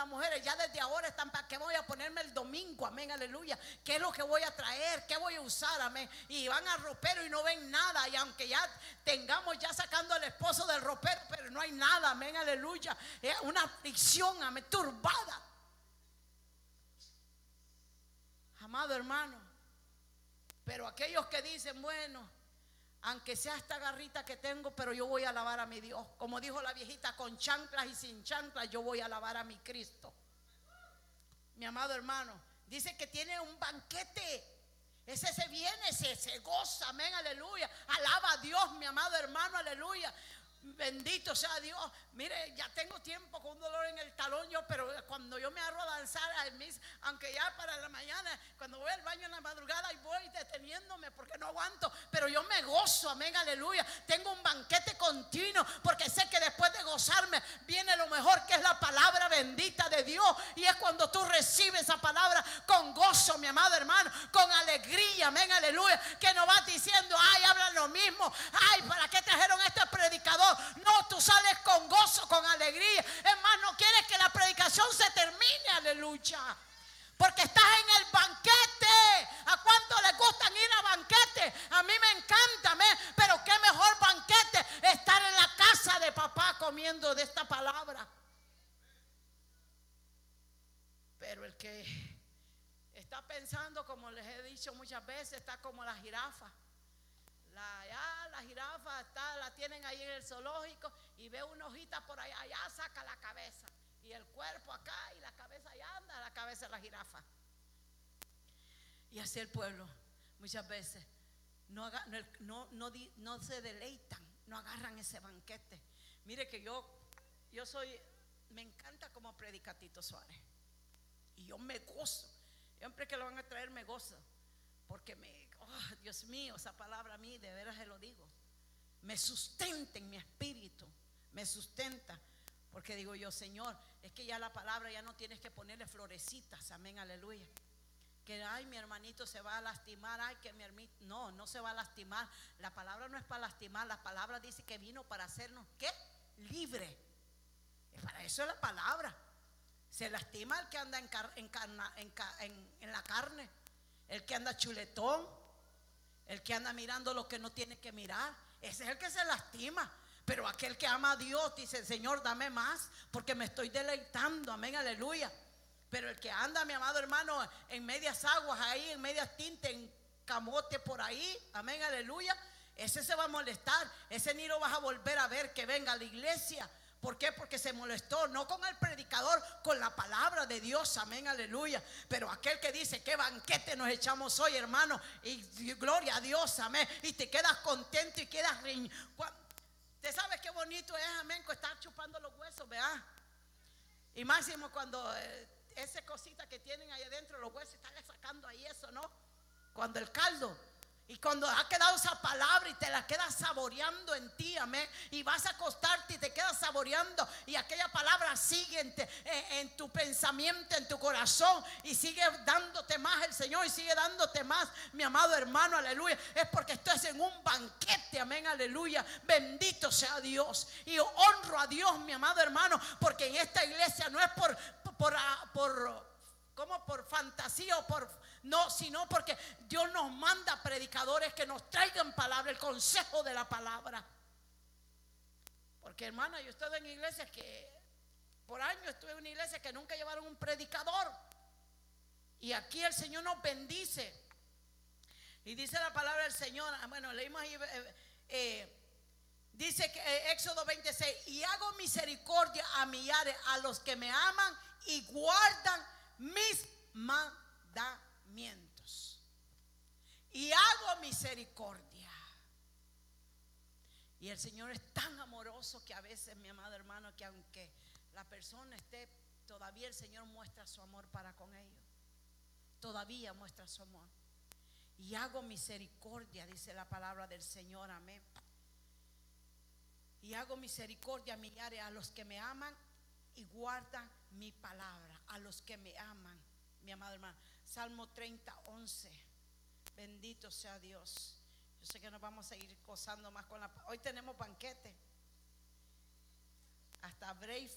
mujeres ya desde ahora están, ¿para qué voy a ponerme el domingo? Amén, aleluya. ¿Qué es lo que voy a traer? ¿Qué voy a usar? Amén. Y van al ropero y no ven nada. Y aunque ya tengamos ya sacando al esposo del ropero, pero no hay nada, amén, aleluya. Es una aflicción, amén, turbada. Amado hermano, pero aquellos que dicen, bueno, aunque sea esta garrita que tengo, pero yo voy a alabar a mi Dios. Como dijo la viejita, con chanclas y sin chanclas, yo voy a alabar a mi Cristo. Mi amado hermano, dice que tiene un banquete. Ese se viene, se goza, amén, aleluya. Alaba a Dios, mi amado hermano, aleluya. Bendito sea Dios. Mire, ya tengo tiempo con un dolor en el talón yo, pero cuando yo me agarro a danzar aunque ya para la mañana, cuando voy al baño en la madrugada y voy deteniéndome porque no aguanto, pero yo me gozo, amén, aleluya. Tengo un banquete continuo porque sé que después de gozarme viene lo mejor, que es la palabra bendita de Dios. Y es cuando tú recibes esa palabra con gozo, mi amado hermano, con alegría, amén, aleluya, que no vas diciendo, ay, hablan lo mismo, ay, ¿para qué trajeron este predicador? No, tú sales con gozo, con alegría. Es más, no quieres que la predicación se termine, aleluya, porque estás en el banquete. ¿A cuánto les gustan ir a banquete? A mí me encanta, pero qué mejor banquete estar en la casa de papá comiendo de esta palabra. Pero el que está pensando, como les he dicho muchas veces, está como la jirafa. La jirafa la tienen ahí en el zoológico y ve una hojita por allá, allá saca la cabeza y el cuerpo acá y la cabeza allá anda, la cabeza de la jirafa. Y así el pueblo muchas veces no se deleitan, no agarran ese banquete. Mire que yo me encanta como predica Tito Suárez y yo me gozo, siempre que lo van a traer me gozo, porque Dios mío, esa palabra a mí, de veras se lo digo, me sustenta en mi espíritu, me sustenta, porque digo yo, Señor, es que ya la palabra ya no tienes que ponerle florecitas, amén, aleluya, que ay, mi hermanito se va a lastimar, ay, que mi hermanito, no se va a lastimar, la palabra no es para lastimar, la palabra dice que vino para hacernos, ¿qué? Libre, para eso es la palabra. Se lastima el que anda en la carne, el que anda chuletón, el que anda mirando lo que no tiene que mirar, ese es el que se lastima. Pero aquel que ama a Dios dice, Señor, dame más, porque me estoy deleitando, amén, aleluya. Pero el que anda, mi amado hermano, en medias aguas ahí, en medias tintas, en camote por ahí, amén, aleluya, ese se va a molestar, ese ni lo vas a volver a ver que venga a la iglesia. ¿Por qué? Porque se molestó, no con el predicador, con la palabra de Dios, amén, aleluya. Pero aquel que dice, qué banquete nos echamos hoy, hermano, y gloria a Dios, amén, y te quedas contento y quedas ¿usted sabe qué bonito es, amén, que estar chupando los huesos, ¿verdad? Y máximo cuando esa cosita que tienen ahí adentro, los huesos están sacando ahí eso, ¿no? Cuando el caldo, y cuando ha quedado esa palabra y te la quedas saboreando en ti, amén, y vas a acostarte y te quedas saboreando y aquella palabra sigue en tu pensamiento, en tu corazón, y sigue dándote más el Señor, y sigue dándote más, mi amado hermano, aleluya. Es porque estás en un banquete, amén, aleluya. Bendito sea Dios, y honro a Dios, mi amado hermano, porque en esta iglesia no es por fantasía o no, sino porque Dios nos manda predicadores que nos traigan palabra, el consejo de la palabra. Porque, hermana, yo estoy en iglesias que por años estuve en una iglesia que nunca llevaron un predicador, y aquí el Señor nos bendice. Y dice la palabra del Señor, bueno, leímos ahí, dice que Éxodo 26, y hago misericordia a millares, a los que me aman y guardan mis mandamientos. Y hago misericordia. Y el Señor es tan amoroso que a veces, mi amado hermano, que aunque la persona esté, todavía el Señor muestra su amor para con ellos. Todavía muestra su amor. Y hago misericordia, dice la palabra del Señor, amén. Y hago misericordia a millares, a los que me aman y guardan mi palabra, a los que me aman, mi amado hermano. Salmo 30:11. Bendito sea Dios. Yo sé que nos vamos a seguir gozando más con hoy tenemos banquete. Hasta